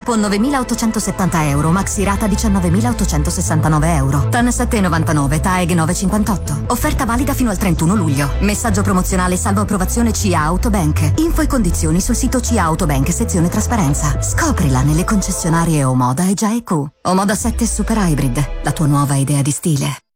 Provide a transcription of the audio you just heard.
Dopo 9.870 euro, maxi rata 19.869 euro. TAN 7,99, TAEG 9,58. Offerta valida fino al 31 luglio. Messaggio promozionale salvo approvazione CIA Autobank. Info e condizioni sul sito CIA Autobank, sezione trasparenza. Scoprila nelle concessionarie Omoda e Gia EQ. Omoda 7 Super Hybrid, la tua nuova idea di stile.